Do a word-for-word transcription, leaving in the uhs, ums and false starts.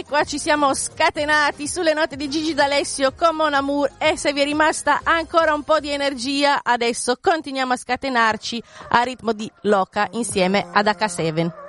E qua ci siamo scatenati sulle note di Gigi D'Alessio con Mon Amour, e se vi è rimasta ancora un po' di energia, adesso continuiamo a scatenarci a ritmo di Loca insieme ad acca sette.